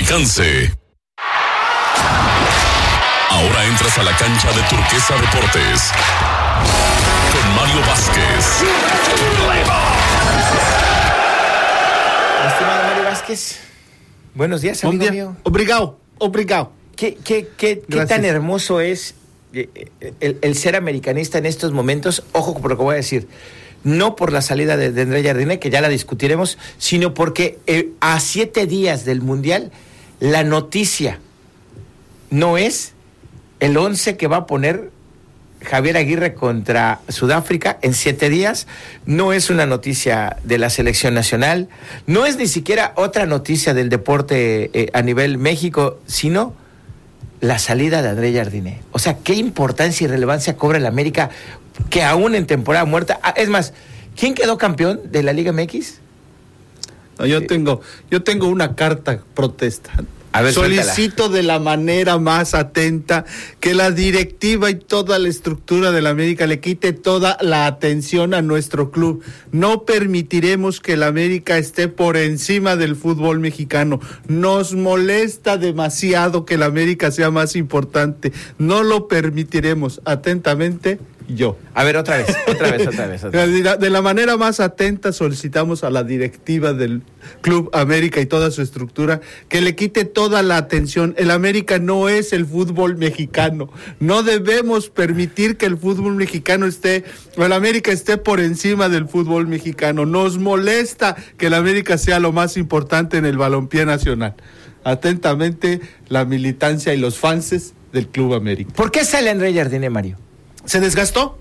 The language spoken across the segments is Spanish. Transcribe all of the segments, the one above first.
alcance. Ahora entras a la cancha de Turquesa Deportes con Mario Vázquez. Estimado Mario Vázquez, buenos días, amigo mío. Obrigado. ¿Qué tan hermoso es el ser americanista en estos momentos? Ojo por lo que voy a decir. No por la salida de André Jardine, que ya la discutiremos, sino porque a 7 días del Mundial, la noticia no es el 11 que va a poner Javier Aguirre contra Sudáfrica en 7 días, no es una noticia de la selección nacional, no es ni siquiera otra noticia del deporte a nivel México, sino la salida de André Jardine. O sea, qué importancia y relevancia cobra el América, que aún en temporada muerta, es más, ¿quién quedó campeón de la Liga MX? No, yo tengo una carta protesta. A ver, solicito suéltala. de la manera más atenta que la directiva y toda la estructura de la América le quite toda la atención a nuestro club. No permitiremos que la América esté por encima del fútbol mexicano. Nos molesta demasiado que la América sea más importante. No lo permitiremos. Atentamente, yo. A ver, otra vez. De la manera más atenta solicitamos a la directiva del Club América y toda su estructura que le quite toda la atención. El América no es el fútbol mexicano. No debemos permitir que el fútbol mexicano el América esté por encima del fútbol mexicano. Nos molesta que el América sea lo más importante en el balompié nacional. Atentamente, la militancia y los fanses del Club América. ¿Por qué sale André Jardine, Mario? ¿Se desgastó?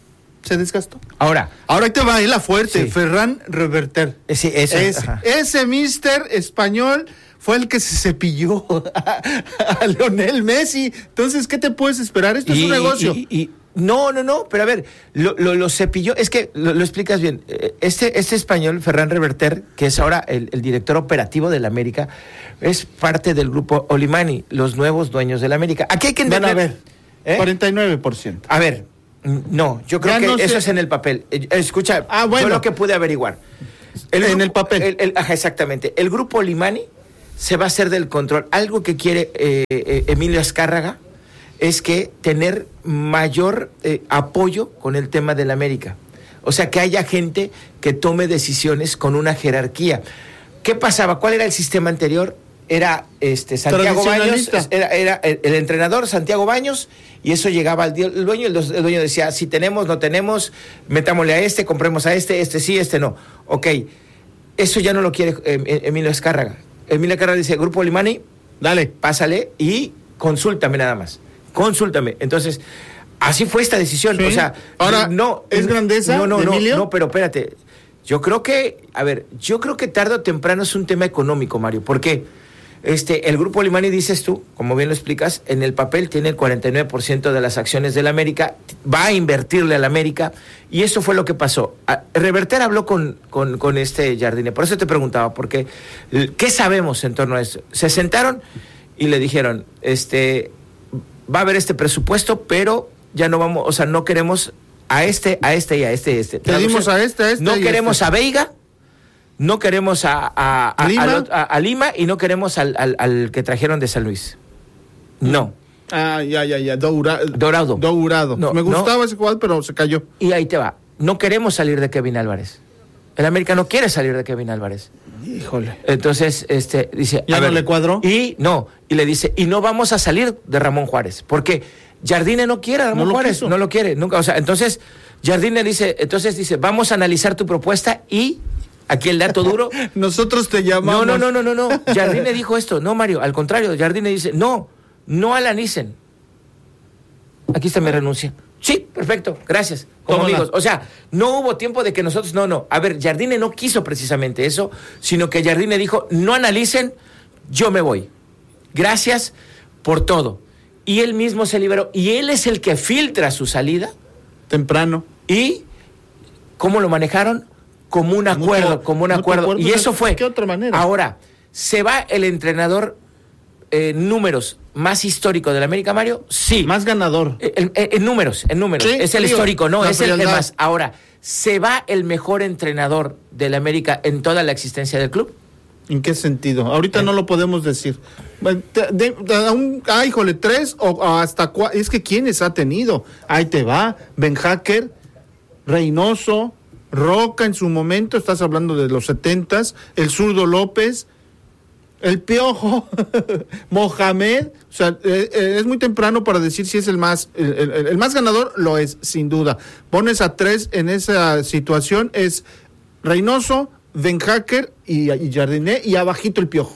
Ahora ahí te va, la fuerte, sí. Ferran Reverter. Ese mister español fue el que se cepilló a Lionel Messi. Entonces, ¿qué te puedes esperar? Esto es un negocio. No, pero a ver, lo cepilló, es que lo explicas bien. Este español, Ferran Reverter, que es ahora el director operativo de la América, es parte del grupo Olimani, los nuevos dueños de la América. Aquí hay que entender. Van a ver. 49%. A ver, no, yo creo que no eso es en el papel. Escucha, bueno. Yo lo que pude averiguar. En el papel. Exactamente. El grupo Olimani se va a hacer del control. Algo que quiere Emilio Azcárraga es que tener mayor apoyo con el tema de la América. O sea, que haya gente que tome decisiones con una jerarquía. ¿Qué pasaba? ¿Cuál era el sistema anterior? Era Santiago Baños, era el entrenador Santiago Baños, y eso llegaba al dueño, el dueño decía, si tenemos, no tenemos, metámosle a compremos a este sí, no. Ok, eso ya no lo quiere Emilio Azcárraga. Emilio Azcárraga dice, Grupo Olimani, dale, pásale y consúltame nada más. Consúltame. Entonces, así fue esta decisión. ¿Sí? O sea, ahora, no, ¿es grandeza de Emilio? No, pero espérate. Yo creo que tarde o temprano es un tema económico, Mario. ¿Por qué? El Grupo Olimani, dices tú, como bien lo explicas, en el papel tiene el 49% de las acciones del América, va a invertirle al América, y eso fue lo que pasó. Reverter habló con Jardine, por eso te preguntaba, porque ¿qué sabemos en torno a eso? Se sentaron y le dijeron, va a haber este presupuesto, pero ya no vamos, o sea, no queremos a este y a este. Te dimos a este. No queremos a Veiga. No queremos a Lima y no queremos al que trajeron de San Luis. No. Ya. Dourado. No, me gustaba ese jugador, pero se cayó. Y ahí te va. No queremos salir de Kevin Álvarez. El América no quiere salir de Kevin Álvarez. Híjole. Entonces, dice... ¿Ya no le cuadró? Y le dice, y no vamos a salir de Ramón Juárez. Porque Jardine no quiere a Ramón Juárez. No lo quiere, nunca. O sea, entonces, Jardine dice, vamos a analizar tu propuesta y... Aquí el dato duro. Nosotros te llamamos. No. Jardine dijo esto. No, Mario, al contrario. Jardine dice, no analicen. Aquí está mi renuncia. Sí, perfecto, gracias. Como amigos. O sea, no hubo tiempo de que nosotros... No. A ver, Jardine no quiso precisamente eso, sino que Jardine dijo, no analicen, yo me voy. Gracias por todo. Y él mismo se liberó. Y él es el que filtra su salida. Temprano. ¿Y cómo lo manejaron? Como un acuerdo. Y eso fue. ¿De qué otra manera? Ahora, se va el entrenador números más histórico del América, Mario. Sí. Más ganador. En números. Sí, es el histórico, no, es el más. Ahora, ¿se va el mejor entrenador del América en toda la existencia del club? ¿En qué sentido? Ahorita no lo podemos decir. Híjole, 3 o hasta 4. Es que ¿quiénes ha tenido? Ahí te va. Ben Hacker, Reynoso, Roca en su momento, estás hablando de los 70s, el Zurdo López, el Piojo, Mohamed. O sea, es muy temprano para decir si es el más ganador, lo es, sin duda. Pones a 3 en esa situación, es Reynoso, Ben Hacker y Jardiné, y abajito el Piojo.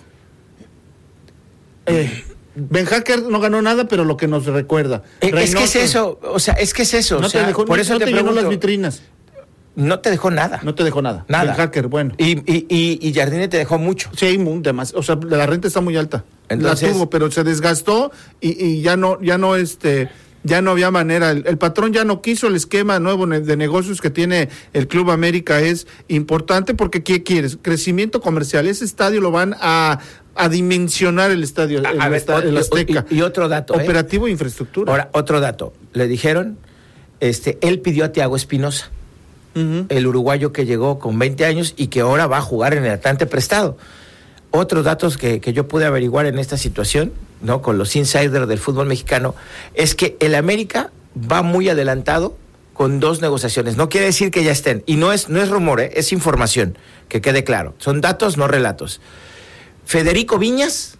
Ben Hacker no ganó nada, pero lo que nos recuerda. Reynoso, es que es eso, No te dejó, por eso no te llenó las vitrinas. No te dejó nada. No te dejó nada. Nada. Ben Hacker, bueno. Y Jardiné te dejó mucho. Sí, demasiado. O sea, la renta está muy alta. Entonces, la tuvo, pero se desgastó y ya no había manera. El patrón ya no quiso. El esquema nuevo de negocios que tiene el Club América es importante porque ¿qué quieres? Crecimiento comercial. Ese estadio lo van a dimensionar, el estadio, el Azteca. Y otro dato. Operativo e infraestructura. Ahora, otro dato. Le dijeron, él pidió a Thiago Espinosa, el uruguayo que llegó con 20 años y que ahora va a jugar en el Atlante prestado. Otros datos que yo pude averiguar en esta situación, ¿no? Con los insiders del fútbol mexicano, es que el América va muy adelantado con 2 negociaciones. No quiere decir que ya estén. Y no es rumor, es información, que quede claro. Son datos, no relatos. Federico Viñas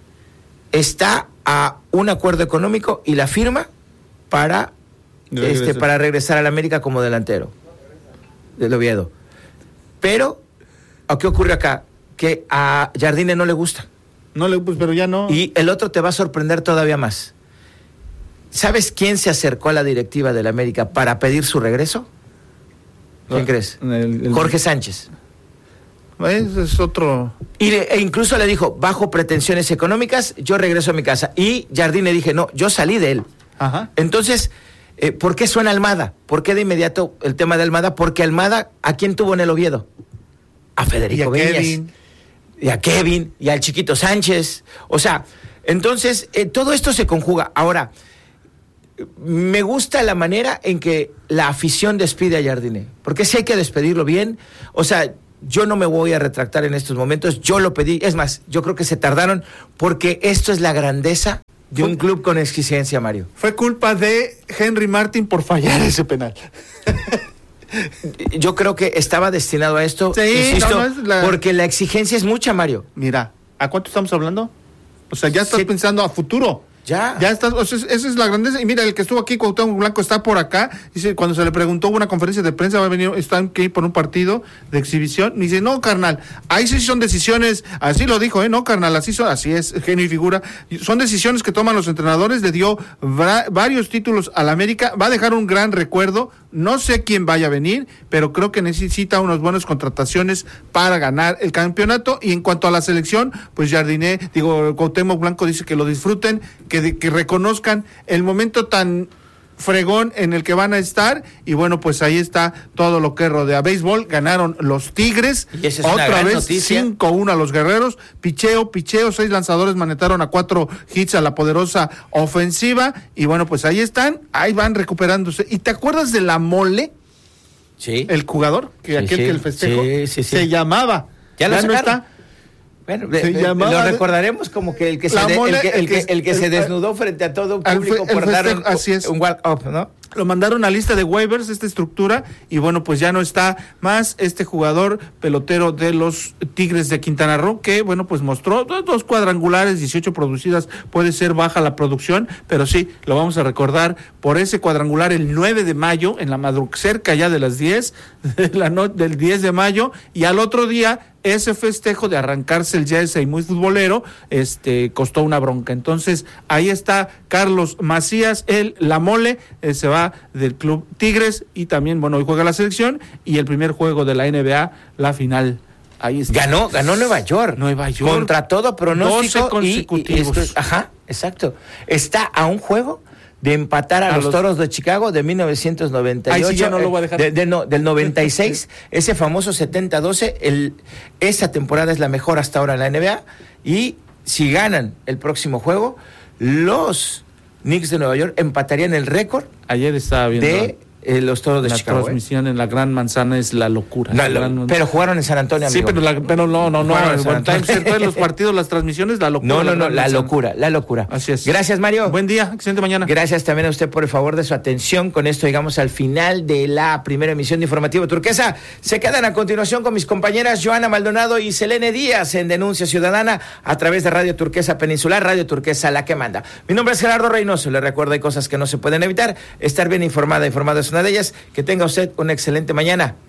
está a un acuerdo económico y la firma para regresar al América como delantero del Oviedo. Pero, ¿qué ocurre acá? Que a Jardiné no le gusta. Pero ya no. Y el otro te va a sorprender todavía más. ¿Sabes quién se acercó a la directiva del América para pedir su regreso? ¿Quién crees? Jorge Sánchez. Es otro. E incluso le dijo, bajo pretensiones económicas, yo regreso a mi casa. Y Jardiné dije, no, yo salí de él. Ajá. Entonces, ¿por qué suena Almada? ¿Por qué de inmediato el tema de Almada? Porque Almada, ¿a quién tuvo en el Oviedo? A Federico Viñas. Y a Kevin, y al Chiquito Sánchez. O sea, entonces, todo esto se conjuga. Ahora, me gusta la manera en que la afición despide a Jardiné. Porque sí hay que despedirlo bien. O sea, yo no me voy a retractar en estos momentos. Yo lo pedí. Es más, yo creo que se tardaron porque esto es la grandeza de un club con exigencia, Mario. Fue culpa de Henry Martin por fallar ese penal. Yo creo que estaba destinado a esto, sí, insisto, porque la exigencia es mucha, Mario. Mira, ¿a cuánto estamos hablando? O sea, ya estás pensando a futuro. Ya estás, o sea, esa es la grandeza. Y mira, el que estuvo aquí, Cuauhtémoc Blanco, está por acá. Dice, cuando se le preguntó, hubo una conferencia de prensa, va a venir, están que ir por un partido de exhibición. Y dice, no, carnal, ahí sí son decisiones, así lo dijo, no, carnal, así es, genio y figura. Son decisiones que toman los entrenadores. Le dio varios títulos al América, va a dejar un gran recuerdo. No sé quién vaya a venir, pero creo que necesita unas buenas contrataciones para ganar el campeonato. Y en cuanto a la selección, pues Cuauhtémoc Blanco dice que lo disfruten, que reconozcan el momento tan fregón en el que van a estar. Y bueno, pues ahí está todo lo que rodea. Béisbol, ganaron los Tigres, y esa es otra vez 5-1 a los Guerreros. Picheo, 6 lanzadores manetaron a 4 hits a la poderosa ofensiva. Y bueno, pues ahí están, ahí van recuperándose. ¿Y te acuerdas de la Mole? Sí. El jugador, que el festejo se llamaba. Ya no está. Bueno, lo recordaremos como que el que se desnudó frente a todo un público por dar un walk-up, ¿no? Lo mandaron a lista de waivers, esta estructura, y bueno, pues ya no está más este jugador pelotero de los Tigres de Quintana Roo, que bueno, pues mostró 2 cuadrangulares, 18 producidas. Puede ser baja la producción, pero sí, lo vamos a recordar por ese cuadrangular el 9 de mayo, en la madrugada, cerca ya de las 10 del 10 de mayo, y al otro día ese festejo de arrancarse el jersey muy futbolero, costó una bronca. Entonces, ahí está Carlos Macías, la Mole, se va del Club Tigres, y también, bueno, hoy juega la selección, y el primer juego de la NBA, la final. Ahí está. Ganó Nueva York. Contra todo pronóstico. 12 consecutivos. Ajá, exacto. Está a un juego de empatar a los Toros de Chicago de 1998. Ahí sí ya no lo voy a dejar. Del 96, ese famoso 70-12, esa temporada es la mejor hasta ahora en la NBA, y si ganan el próximo juego, los Knicks de Nueva York empatarían el récord ayer estaba viendo de los Toros de Chicago. La transmisión en la Gran Manzana es la locura. Pero jugaron en San Antonio, amigo. Sí, pero no. En todos los partidos, las transmisiones, la locura. No, la locura. Así es. Gracias, Mario. Buen día, excelente mañana. Gracias también a usted por el favor de su atención. Con esto llegamos al final de la primera emisión de Informativo Turquesa. Se quedan a continuación con mis compañeras Joana Maldonado y Selene Díaz en Denuncia Ciudadana a través de Radio Turquesa Peninsular, Radio Turquesa la que manda. Mi nombre es Gerardo Reynoso. Le recuerdo, hay cosas que no se pueden evitar. Estar bien informado es una de ellas. Que tenga usted una excelente mañana.